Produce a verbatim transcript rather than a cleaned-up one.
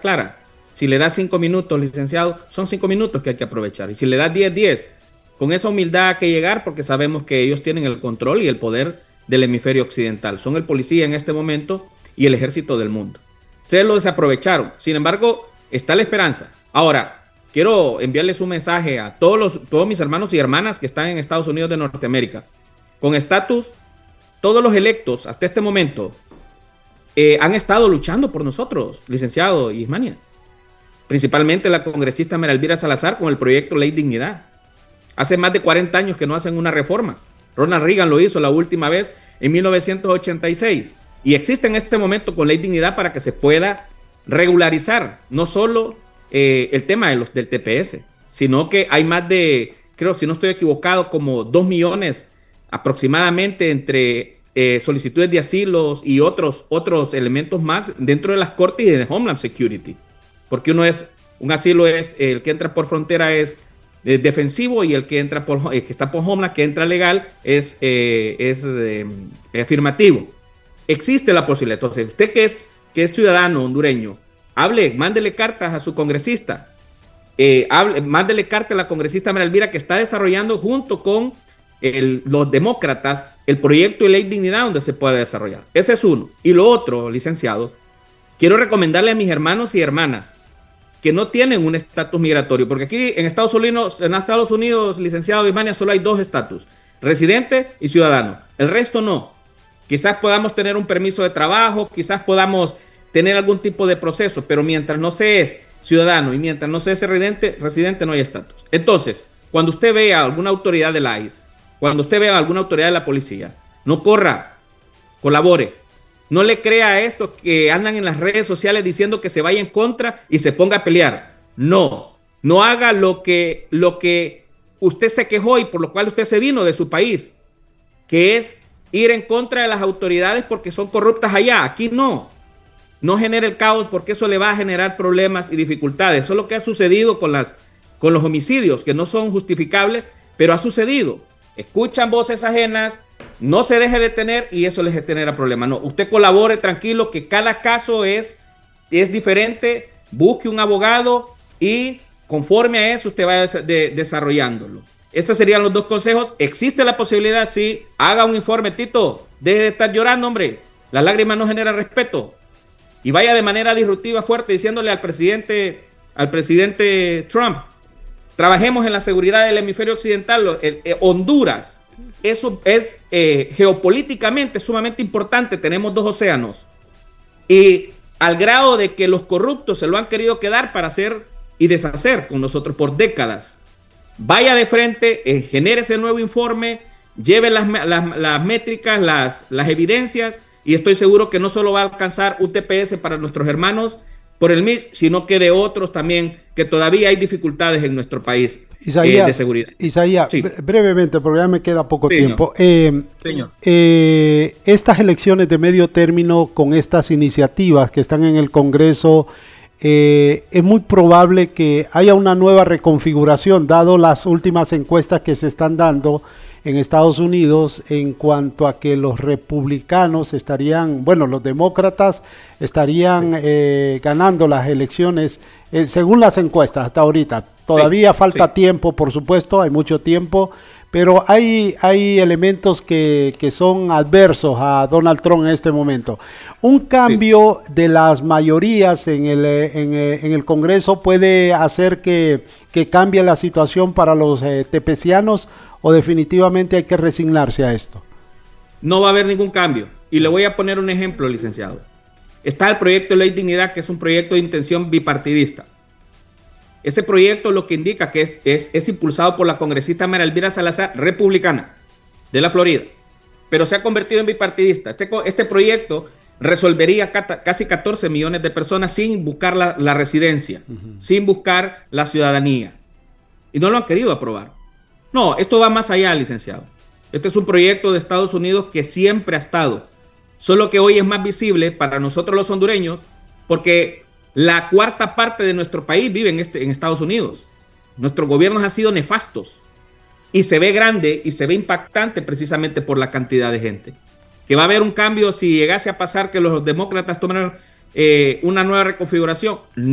clara. Si le das cinco minutos, licenciado, son cinco minutos que hay que aprovechar. Y si le das diez, diez. Con esa humildad hay que llegar porque sabemos que ellos tienen el control y el poder del hemisferio occidental. Son el policía en este momento y el ejército del mundo. Ustedes lo desaprovecharon. Sin embargo, está la esperanza. Ahora, quiero enviarles un mensaje a todos, los, todos mis hermanos y hermanas que están en Estados Unidos de Norteamérica. Con estatus, todos los electos hasta este momento eh, han estado luchando por nosotros, licenciado Ismania. Principalmente la congresista Mera Elvira Salazar con el proyecto Ley Dignidad. Hace más de cuarenta años que no hacen una reforma. Ronald Reagan lo hizo la última vez en mil novecientos ochenta y seis. Y existe en este momento con Ley Dignidad para que se pueda regularizar no solo eh, el tema de los, del T P S, sino que hay más de, creo, si no estoy equivocado, como dos millones aproximadamente entre eh, solicitudes de asilos y otros, otros elementos más dentro de las cortes y de Homeland Security. Porque uno es, un asilo es, el que entra por frontera es eh, defensivo y el que entra por, el que está por Homeland, que entra legal, es, eh, es eh, afirmativo. Existe la posibilidad. Entonces, usted que es, que es ciudadano hondureño, hable, mándele cartas a su congresista. Eh, hable, mándele carta a la congresista Mera Elvira que está desarrollando junto con el, los demócratas el proyecto de Ley Dignidad donde se puede desarrollar. Ese es uno. Y lo otro, licenciado, quiero recomendarle a mis hermanos y hermanas que no tienen un estatus migratorio, porque aquí en Estados Unidos, en Estados Unidos, licenciado Birmania, solo hay dos estatus, residente y ciudadano. El resto no. Quizás podamos tener un permiso de trabajo, quizás podamos tener algún tipo de proceso, pero mientras no se es ciudadano y mientras no se es residente, residente no hay estatus. Entonces, cuando usted vea a alguna autoridad del I C E, cuando usted vea a alguna autoridad de la policía, no corra, colabore. No le crea a estos que andan en las redes sociales diciendo que se vaya en contra y se ponga a pelear. No, no haga lo que, lo que usted se quejó y por lo cual usted se vino de su país, que es ir en contra de las autoridades porque son corruptas allá. Aquí no. No genere el caos porque eso le va a generar problemas y dificultades. Eso es lo que ha sucedido con, las, con los homicidios, que no son justificables, pero ha sucedido. Escuchan voces ajenas, no se deje detener y eso les genera problemas. No, usted colabore tranquilo que cada caso es, es diferente, busque un abogado y conforme a eso usted vaya de, desarrollándolo. Estos serían los dos consejos. Existe la posibilidad, sí, haga un informe, Tito, deje de estar llorando, hombre. Las lágrimas no generan respeto. Y vaya de manera disruptiva, fuerte, diciéndole al presidente, al presidente Trump, trabajemos en la seguridad del hemisferio occidental. El, el, Honduras, eso es eh, geopolíticamente sumamente importante. Tenemos dos océanos. Y al grado de que los corruptos se lo han querido quedar para hacer y deshacer con nosotros por décadas. Vaya de frente, eh, genere ese nuevo informe, lleve las, las, las métricas, las, las evidencias, y estoy seguro que no solo va a alcanzar un T P S para nuestros hermanos por el M I S, sino que de otros también, que todavía hay dificultades en nuestro país Isaías, eh, de seguridad. Isaías, sí. brevemente, porque ya me queda poco Señor. tiempo. Eh, Señor. Eh, estas elecciones de medio término con estas iniciativas que están en el Congreso, eh, es muy probable que haya una nueva reconfiguración, dado las últimas encuestas que se están dando en Estados Unidos en cuanto a que los republicanos estarían, bueno, los demócratas estarían eh, ganando las elecciones, eh, según las encuestas hasta ahorita. Todavía sí, falta sí. tiempo, por supuesto, hay mucho tiempo, pero hay, hay elementos que, que son adversos a Donald Trump en este momento. Un cambio sí. de las mayorías en el, en, en el Congreso puede hacer que, que cambie la situación para los eh, tepecianos, ¿o definitivamente hay que resignarse a esto? No va a haber ningún cambio. Y le voy a poner un ejemplo, licenciado. Está el proyecto de Ley Dignidad, que es un proyecto de intención bipartidista. Ese proyecto lo que indica que es, es, es impulsado por la congresista Mera Elvira Salazar, republicana, de la Florida. Pero se ha convertido en bipartidista. Este, este proyecto resolvería casi catorce millones de personas sin buscar la, la residencia, uh-huh. sin buscar la ciudadanía. Y no lo han querido aprobar. No, esto va más allá, licenciado. Este es un proyecto de Estados Unidos que siempre ha estado, solo que hoy es más visible para nosotros los hondureños, porque la cuarta parte de nuestro país vive en, este, en Estados Unidos. Nuestros gobiernos han sido nefastos y se ve grande y se ve impactante precisamente por la cantidad de gente. Que va a haber un cambio si llegase a pasar que los demócratas tomen eh, una nueva reconfiguración.